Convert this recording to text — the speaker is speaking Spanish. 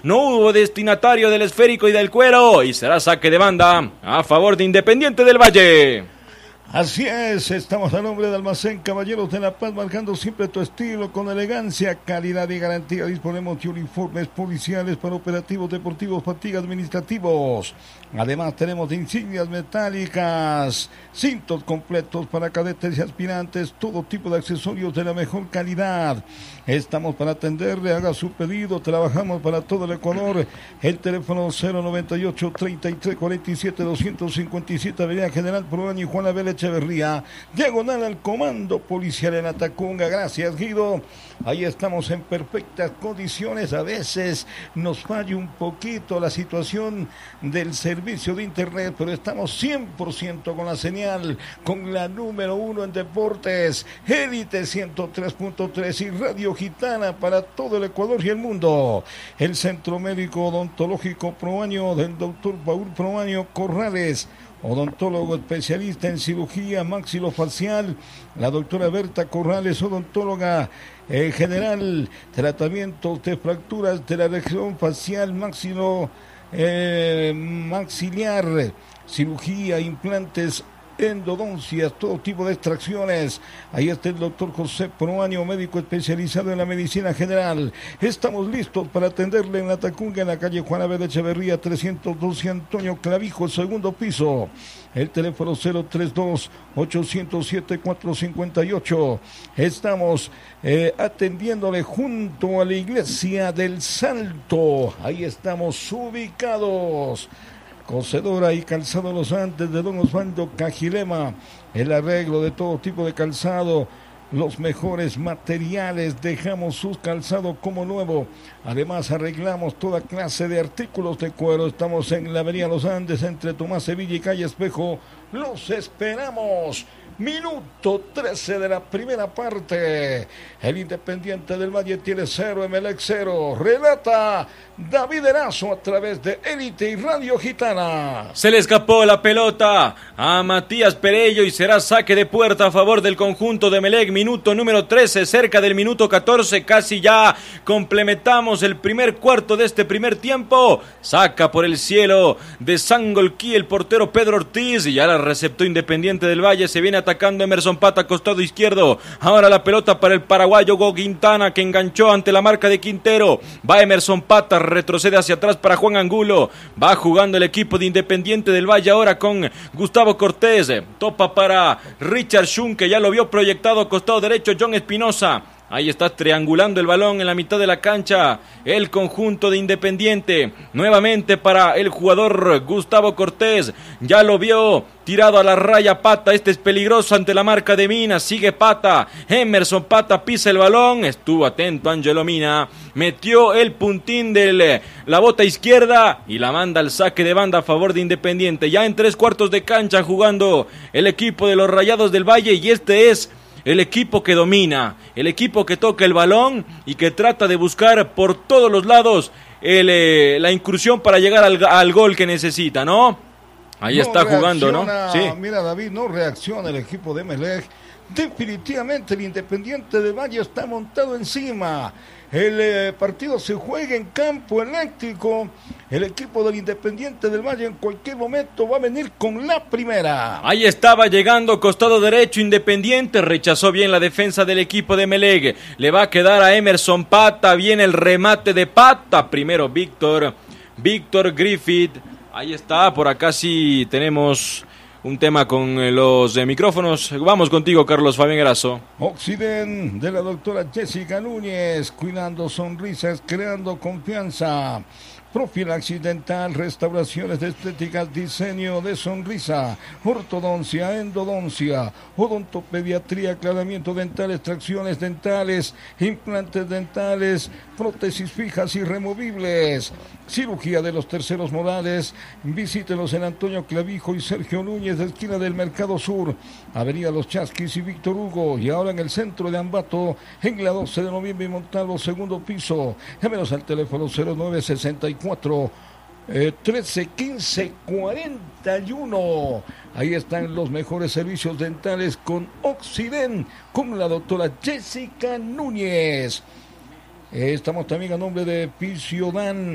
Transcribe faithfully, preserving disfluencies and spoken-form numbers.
No hubo destinatario del esférico y del cuero y será saque de banda a favor de Independiente del Valle. Así es, estamos a nombre de Almacén Caballeros de la Paz, marcando siempre tu estilo con elegancia, calidad y garantía. Disponemos de uniformes policiales para operativos deportivos, fatigas administrativos. Además tenemos insignias metálicas, cintos completos para cadetes y aspirantes, todo tipo de accesorios de la mejor calidad. Estamos para atenderle, haga su pedido, trabajamos para todo el Ecuador. El teléfono cero noventa y ocho, treinta y tres, cuarenta y siete, doscientos cincuenta y siete, Avenida General Proaño y Juan Abel Echeverría, diagonal al Comando Policial en Atacunga. Gracias, Guido. Ahí estamos en perfectas condiciones. A veces nos falla un poquito la situación del servicio de internet, pero estamos cien por ciento con la señal, con la número uno en deportes, Élite ciento tres punto tres y Radio Gitana para todo el Ecuador y el mundo. El Centro Médico Odontológico Proaño del doctor Paul Proaño Corrales, odontólogo especialista en cirugía maxilofacial. La doctora Berta Corrales, odontóloga eh, general, tratamientos de fracturas de la región facial maxilo eh, maxiliar, cirugía, implantes, endodoncias, todo tipo de extracciones. Ahí está el doctor José Proaño, médico especializado en la medicina general. Estamos listos para atenderle en la Tacunga, en la calle Juan Abel Echeverría trescientos doce, Antonio Clavijo, segundo piso. El teléfono cero treinta y dos, ochocientos siete, cuatrocientos cincuenta y ocho. Estamos eh, atendiéndole junto a la Iglesia del Salto. Ahí estamos ubicados. Cocedora y Calzado Los Andes de don Osvaldo Cajilema, el arreglo de todo tipo de calzado, los mejores materiales, dejamos sus calzados como nuevo. Además arreglamos toda clase de artículos de cuero. Estamos en la avenida Los Andes entre Tomás Sevilla y calle Espejo. Los esperamos. Minuto trece de la primera parte. El Independiente del Valle tiene cero, Emelec cero. Relata David Erazo a través de Élite y Radio Gitana. Se le escapó la pelota a Matías Perello y será saque de puerta a favor del conjunto de Emelec. Minuto número trece, cerca del minuto catorce. Casi ya complementamos el primer cuarto de este primer tiempo. Saca por el cielo de Sangolquí el portero Pedro Ortiz y ya la receptó Independiente del Valle. Se viene atacando Emerson Pata, costado izquierdo. Ahora la pelota para el paraguayo Go Quintana, que enganchó ante la marca de Quintero. Va Emerson Pata, retrocede hacia atrás para Juan Angulo. Va jugando el equipo de Independiente del Valle ahora con Gustavo Cortés. Topa para Richard Schun, que ya lo vio proyectado, costado derecho John Espinosa. Ahí está triangulando el balón en la mitad de la cancha el conjunto de Independiente. Nuevamente para el jugador Gustavo Cortés. Ya lo vio tirado a la raya Pata. Este es peligroso ante la marca de Mina. Sigue Pata. Emerson Pata pisa el balón. Estuvo atento Angelo Mina. Metió el puntín de la bota izquierda y la manda al saque de banda a favor de Independiente. Ya en tres cuartos de cancha jugando el equipo de los Rayados del Valle. Y este es el equipo que domina, el equipo que toca el balón y que trata de buscar por todos los lados el, eh, la incursión para llegar al, al gol que necesita, ¿no? Ahí no está jugando, ¿no? Sí. Mira, David, no reacciona el equipo de Emelec. Definitivamente el Independiente del Valle está montado encima. El eh, partido se juega en campo eléctrico. El equipo del Independiente del Valle en cualquier momento va a venir con la primera. Ahí estaba llegando costado derecho Independiente. Rechazó bien la defensa del equipo de Emelec. Le va a quedar a Emerson Pata. Viene el remate de Pata. Primero Víctor. Víctor Griffith. Ahí está. Por acá sí tenemos un tema con los eh, micrófonos. Vamos contigo, Carlos Fabián Erazo. Oxiden de la doctora Jessica Núñez, cuidando sonrisas, creando confianza. Profilaxis dental, restauraciones de estéticas, diseño de sonrisa, ortodoncia, endodoncia, odontopediatría, aclaramiento dental, extracciones dentales, implantes dentales, prótesis fijas y removibles, cirugía de los terceros morales. Visítenos en Antonio Clavijo y Sergio Núñez, de esquina del Mercado Sur, Avenida Los Chasquis y Víctor Hugo, y ahora en el centro de Ambato, en la doce de noviembre y Montalvo, segundo piso. Llámenos al teléfono cero nueve sesenta y cuatro, trece, quince, cuarenta y uno. Ahí están los mejores servicios dentales con Oxiden, con la doctora Jessica Núñez. Estamos también a nombre de Pisiodan.